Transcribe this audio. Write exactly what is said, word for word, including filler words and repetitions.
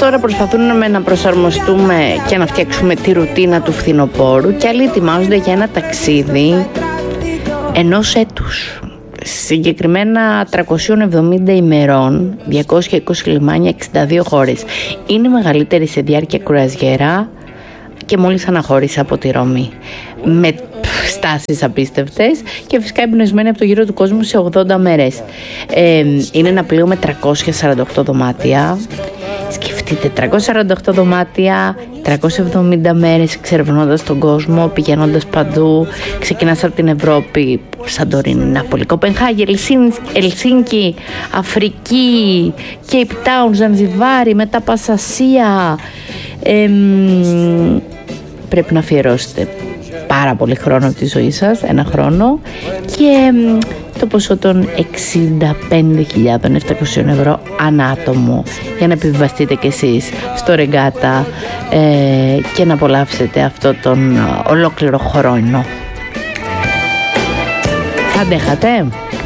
τώρα προσπαθούν να προσαρμοστούμε και να φτιάξουμε τη ρουτίνα του φθινοπόρου και άλλοι ετοιμάζονται για ένα ταξίδι ενός έτους. Συγκεκριμένα τριακόσιες εβδομήντα ημερών, διακόσια είκοσι λιμάνια, εξήντα δύο χώρες. Είναι η μεγαλύτερη σε διάρκεια κρουαζιέρα και μόλις αναχώρησε από τη Ρώμη. Με στάσεις απίστευτες και φυσικά εμπνευσμένη από το γύρο του κόσμου σε ογδόντα μέρες. Ε, είναι ένα πλοίο με τριακόσια σαράντα οκτώ δωμάτια. Σκεφτείτε, τριακόσια σαράντα οκτώ δωμάτια, τριακόσιες εβδομήντα μέρες εξερευνώντας τον κόσμο, πηγαίνοντας παντού. Ξεκινάς από την Ευρώπη, Σαντορίνη, Νάπολη, Κοπενχάγη, Ελσίνκι, Αφρική, Cape Town, Ζανζιβάρι, μετά πας Ασία. Ε, πρέπει να αφιερώσετε πάρα πολύ χρόνο από τη ζωή σας, ένα χρόνο, και το ποσό των εξήντα πέντε χιλιάδες επτακόσια ευρώ ανά άτομο για να επιβιβαστείτε κι εσείς στο ρεγκάτα ε, και να απολαύσετε αυτό τον ολόκληρο χρόνο. Θα αντέχατε?